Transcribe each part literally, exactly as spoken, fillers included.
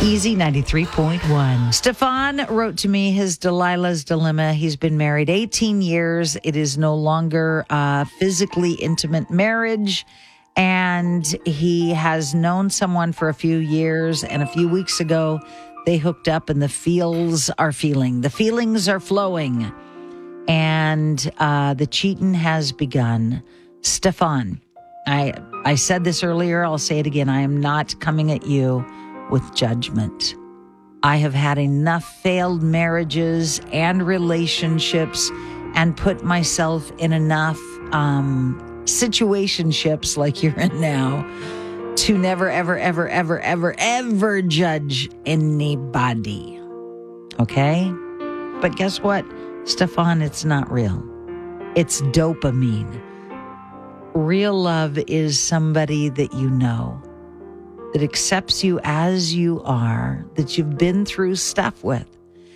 Easy ninety-three point one. Stefan wrote to me his Delilah's Dilemma. He's been married eighteen years. It is no longer a physically intimate marriage. And he has known someone for a few years. And a few weeks ago, they hooked up and the feels are feeling. The feelings are flowing. And uh, the cheating has begun. Stefan, I, I said this earlier. I'll say it again. I am not coming at you with judgment. I have had enough failed marriages and relationships and put myself in enough um, situationships like you're in now to never, ever, ever, ever, ever, ever judge anybody. Okay? But guess what, Stefan? It's not real. It's dopamine. Real love is somebody that you know, that accepts you as you are, that you've been through stuff with.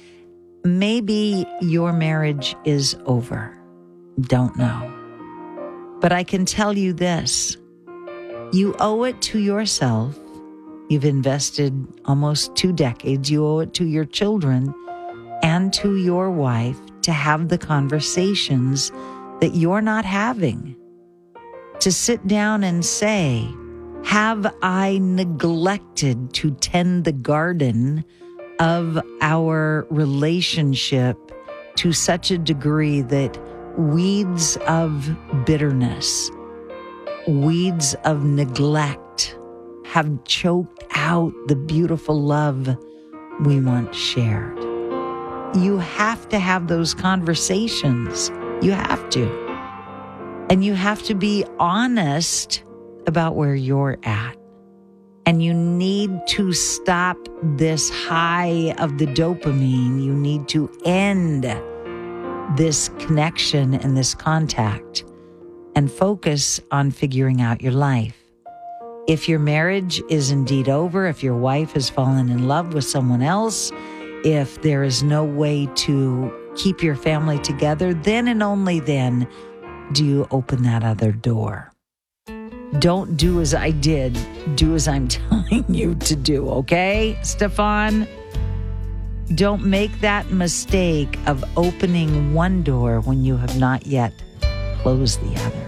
Maybe your marriage is over. Don't know. But I can tell you this. You owe it to yourself. You've invested almost two decades. You owe it to your children and to your wife to have the conversations that you're not having. To sit down and say, have I neglected to tend the garden of our relationship to such a degree that weeds of bitterness, weeds of neglect have choked out the beautiful love we once shared? You have to have those conversations. You have to. And you have to be honest about where you're at. And you need to stop this high of the dopamine. You need to end this connection and this contact and focus on figuring out your life. If your marriage is indeed over, if your wife has fallen in love with someone else, if there is no way to keep your family together, then and only then do you open that other door. Don't do as I did. Do as I'm telling you to do, okay, Stefan? Don't make that mistake of opening one door when you have not yet closed the other.